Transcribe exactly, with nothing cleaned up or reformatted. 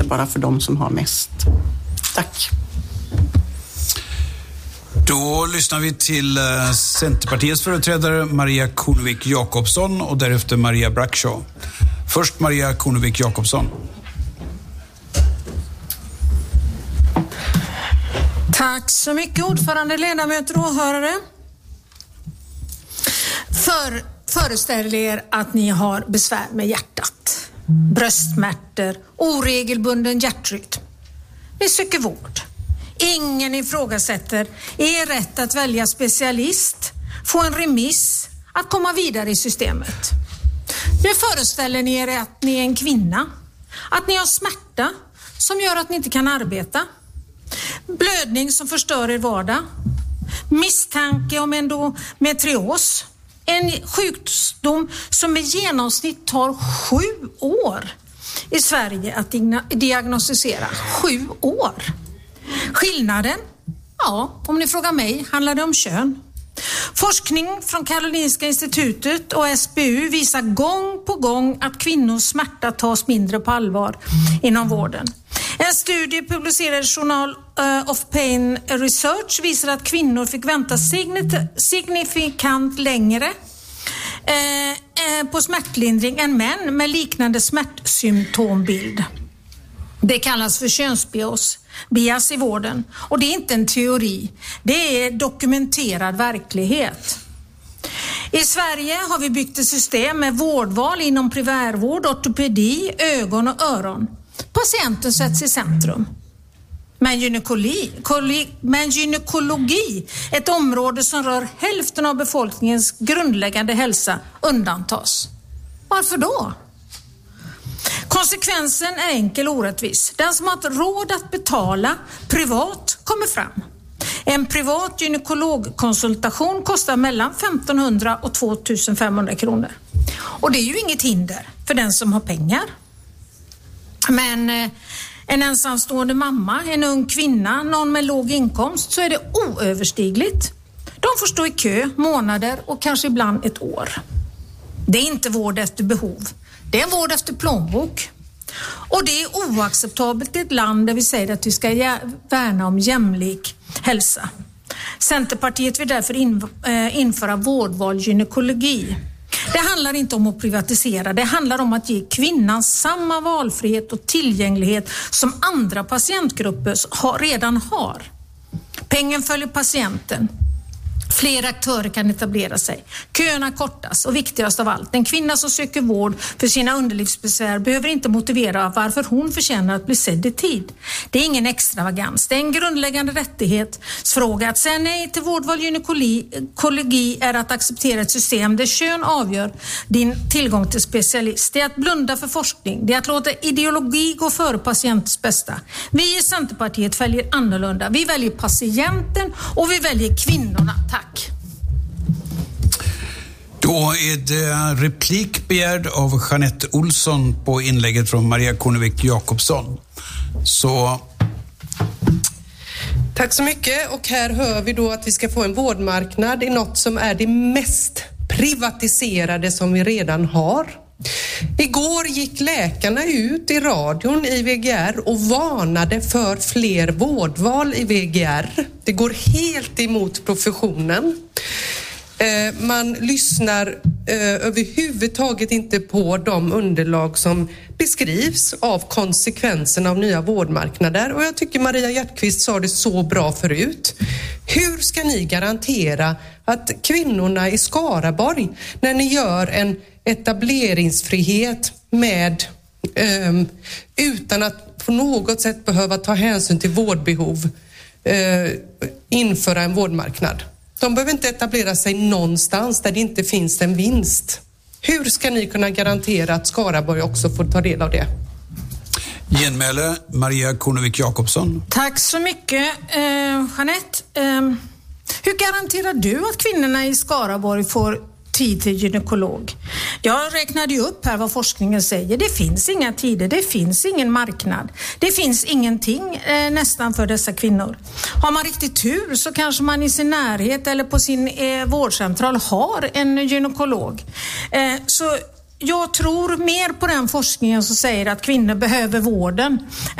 bara för de som har mest. Tack. Då lyssnar vi till Centerpartiets företrädare Maria Kornevik Jakobsson och därefter Maria Brackshaw. Först Maria Kornevik Jakobsson. Tack så mycket, ordförande, ledamöter och åhörare. För, föreställ er att ni har besvär med hjärtat, bröstsmärtor, oregelbunden hjärtrytm. Ni söker vård. Ingen ifrågasätter er rätt att välja specialist, få en remiss, att komma vidare i systemet. Nu föreställer ni er att ni är en kvinna, att ni har smärta som gör att ni inte kan arbeta, blödning som förstör er vardag, misstanke om endometrios, en sjukdom som i genomsnitt tar sju år i Sverige att diagnostisera. Sju år. Skillnaden? Ja, om ni frågar mig handlar det om kön. Forskning från Karolinska institutet och S B U visar gång på gång att kvinnors smärta tas mindre på allvar inom vården. En studie publicerad i Journal of Pain Research visar att kvinnor fick vänta signifikant längre på smärtlindring än män med liknande smärtsymptombild. Det kallas för könsbias bias i vården, och det är inte en teori, det är dokumenterad verklighet. I Sverige har vi byggt ett system med vårdval inom primärvård, ortopedi, ögon och öron. Patienten sätts i centrum. Men gynekologi, men gynekologi, ett område som rör hälften av befolkningens grundläggande hälsa, undantas. Varför då? Konsekvensen är enkel och orättvis. Den som har råd att betala privat kommer fram. En privat gynekologkonsultation kostar mellan femtonhundra och tvåtusen kronor. Och det är ju inget hinder för den som har pengar. Men en ensamstående mamma, en ung kvinna, någon med låg inkomst, så är det oöverstigligt. De får stå i kö månader och kanske ibland ett år. Det är inte vård efter behov. Det är en vård efter plånbok. Och det är oacceptabelt i ett land där vi säger att vi ska värna om jämlik hälsa. Centerpartiet vill därför in, äh, införa vårdval gynekologi. Det handlar inte om att privatisera, det handlar om att ge kvinnan samma valfrihet och tillgänglighet som andra patientgrupper har, redan har. Pengen följer patienten. Fler aktörer kan etablera sig. Köerna kortas och viktigast av allt, en kvinna som söker vård för sina underlivsbesvär behöver inte motivera varför hon förtjänar att bli sedd i tid. Det är ingen extravagans, det är en grundläggande rättighetsfråga. Att säga nej till vårdval gynekologi är att acceptera ett system där kön avgör din tillgång till specialist. Det är att blunda för forskning, det är att låta ideologi gå före patientens bästa. Vi i Centerpartiet väljer annorlunda. Vi väljer patienten och vi väljer kvinnorna. Tack. Då är det replik begärd av Jeanette Olsson på inlägget från Maria Kornevik Jakobsson. Så... Tack så mycket, och här hör vi då att vi ska få en vårdmarknad i något som är det mest privatiserade som vi redan har. Igår gick läkarna ut i radion i V G R och varnade för fler vårdval i V G R. Det går helt emot professionen. Man lyssnar överhuvudtaget inte på de underlag som beskrivs av konsekvenserna av nya vårdmarknader. Och jag tycker Maria Hjertqvist sa det så bra förut. Hur ska ni garantera att kvinnorna i Skaraborg, när ni gör en etableringsfrihet med um, utan att på något sätt behöva ta hänsyn till vårdbehov, uh, införa en vårdmarknad? De behöver inte etablera sig någonstans där det inte finns en vinst. Hur ska ni kunna garantera att Skaraborg också får ta del av det? Genmäle Maria Kornevik Jakobsson. Tack så mycket, eh, Jeanette. Eh, hur garanterar du att kvinnorna i Skaraborg får tid till gynekolog? Jag räknade ju upp här vad forskningen säger. Det finns inga tider, det finns ingen marknad. Det finns ingenting eh, nästan för dessa kvinnor. Har man riktigt tur så kanske man i sin närhet eller på sin eh, vårdcentral har en gynekolog. Eh, så jag tror mer på den forskningen som säger att kvinnor behöver vården